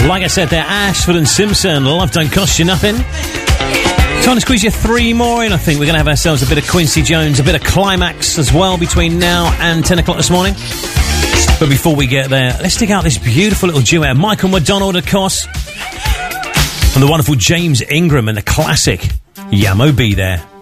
Like I said, they're Ashford and Simpson. Love Don't Cost You Nothing. Trying to squeeze you 3 more in, I think. We're going to have ourselves a bit of Quincy Jones, a bit of Climax as well between now and 10 o'clock this morning. But before we get there, let's dig out this beautiful little duet. Michael McDonald, of course, and the wonderful James Ingram and the classic Yamo Be There.